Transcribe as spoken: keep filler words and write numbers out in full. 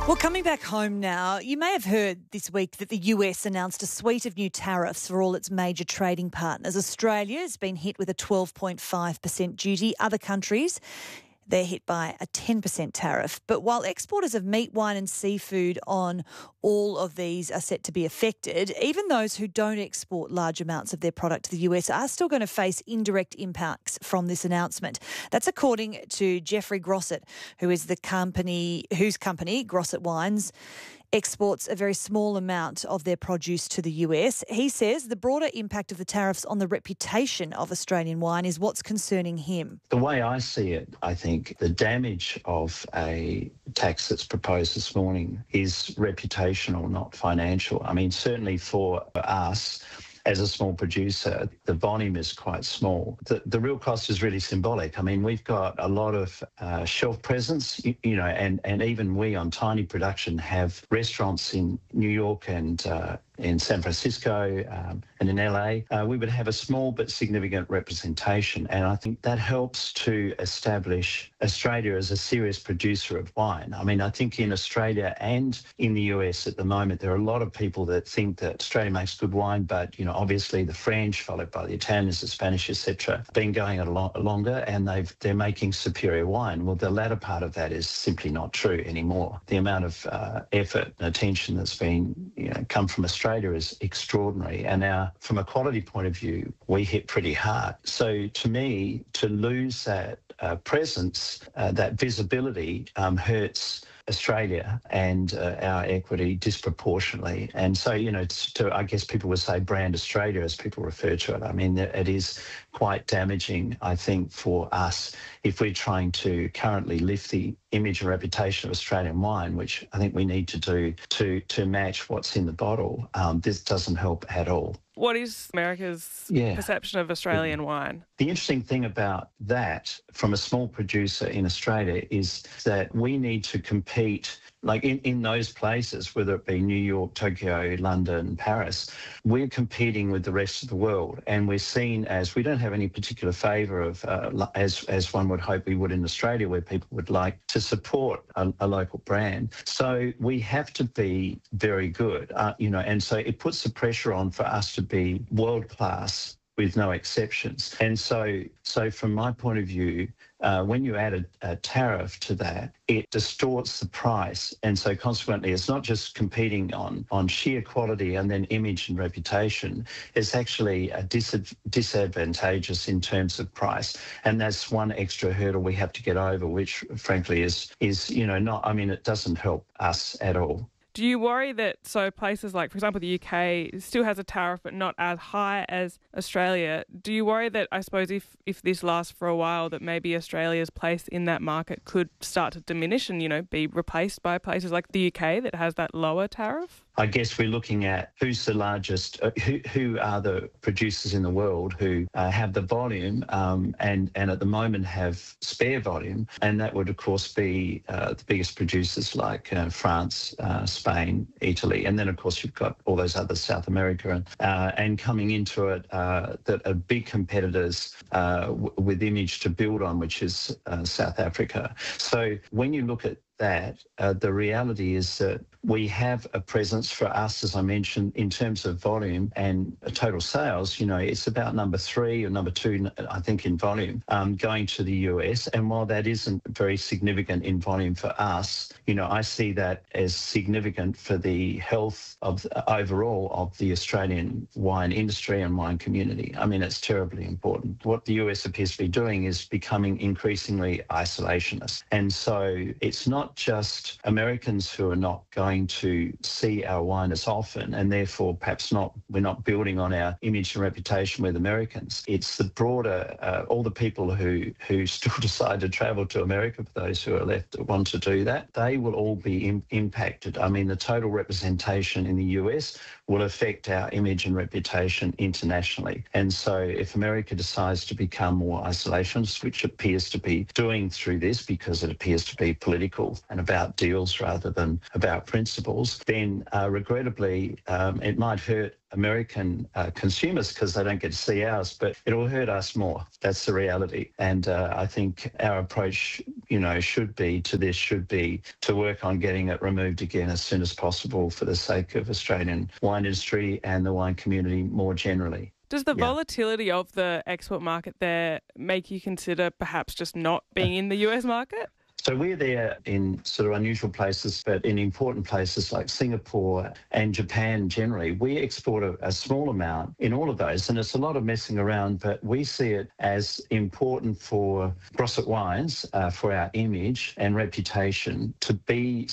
Well, coming back home now, you may have heard this week that the U S announced a suite of new tariffs for all its major trading partners. Australia has been hit with a twelve point five percent duty. Other countries, they're hit by a ten percent tariff. But while exporters of meat, wine and seafood on all of these are set to be affected, even those who don't export large amounts of their product to the U S are still going to face indirect impacts from this announcement. That's according to Jeffrey Grossett, who is the company, whose company, Grossett Wines, exports a very small amount of their produce to the U S. He says the broader impact of the tariffs on the reputation of Australian wine is what's concerning him. The way I see it, I think the damage of a tax that's proposed this morning is reputational, not financial. I mean, certainly for us, as a small producer, the volume is quite small. The, the real cost is really symbolic. I mean, we've got a lot of uh, shelf presence, you, you know, and, and even we on Tiny Production have restaurants in New York and uh, in San Francisco um, and in L A. Uh, we would have a small but significant representation, and I think that helps to establish Australia as a serious producer of wine. I mean, I think in Australia and in the U S at the moment, there are a lot of people that think that Australia makes good wine, but, you know, obviously the French, followed by the Italians, the Spanish, et cetera, been going a lot longer, and they've, they're making superior wine. Well, the latter part of that is simply not true anymore. The amount of uh, effort and attention that's been, you know, come from Australia is extraordinary. And now, from a quality point of view, we hit pretty hard. So to me, to lose that uh, presence, uh, that visibility um, hurts Australia and uh, our equity disproportionately. And so, you know, to, I guess people would say brand Australia, as people refer to it. I mean, it is quite damaging, I think, for us if we're trying to currently lift the image and reputation of Australian wine, which I think we need to do to, to match what's in the bottle. Um, this doesn't help at all. What is America's yeah. perception of Australian yeah. wine? The interesting thing about that from a small producer in Australia is that we need to compete, like in, in those places, whether it be New York, Tokyo, London, Paris, we're competing with the rest of the world, and we're seen as, we don't have any particular favour of, uh, as, as one would hope we would in Australia, where people would like to support a, a local brand. So we have to be very good, uh, you know, and so it puts the pressure on for us to be world-class with no exceptions. And so, so from my point of view, uh, when you add a, a tariff to that, it distorts the price. And so consequently, it's not just competing on, on sheer quality and then image and reputation. It's actually a dis- disadvantageous in terms of price. And that's one extra hurdle we have to get over, which frankly is, is you know, not, I mean, it doesn't help us at all. Do you worry that, so places like, for example, the U K still has a tariff but not as high as Australia? Do you worry that, I suppose, if, if this lasts for a while, that maybe Australia's place in that market could start to diminish and, you know, be replaced by places like the U K that has that lower tariff? I guess we're looking at who's the largest, uh, who, who are the producers in the world who uh, have the volume um, and, and at the moment have spare volume. And that would, of course, be uh, the biggest producers like uh, France, uh, Spain, Italy. And then, of course, you've got all those other South America. And, uh, and coming into it, uh, that are big competitors uh, w- with image to build on, which is uh, South Africa. So when you look at that, uh, the reality is that we have a presence for us, as I mentioned, in terms of volume and total sales. You know, it's about number three or number two, I think, in volume um, going to the U S. And while that isn't very significant in volume for us, you know, I see that as significant for the health of the, overall of the Australian wine industry and wine community. I mean, it's terribly important. What the U S appears to be doing is becoming increasingly isolationist. And so it's not just Americans who are not going to see our wine as often, and therefore perhaps not, we're not building on our image and reputation with Americans. It's the broader, uh, all the people who, who still decide to travel to America, for those who are left that want to do that, they will all be im- impacted. I mean, the total representation in the U S will affect our image and reputation internationally. And so if America decides to become more isolationist, which it appears to be doing through this because it appears to be political and about deals rather than about principles, then uh, regrettably um, it might hurt American uh, consumers because they don't get to see ours, but it will hurt us more. That's the reality. And uh, I think our approach, you know, should be to this, should be to work on getting it removed again as soon as possible for the sake of Australian wine industry and the wine community more generally. Does the Yeah. volatility of the export market there make you consider perhaps just not being in the U S market? So we're there in sort of unusual places, but in important places like Singapore and Japan generally. We export a, a small amount in all of those, and it's a lot of messing around, but we see it as important for Grosset Wines, uh, for our image and reputation, to be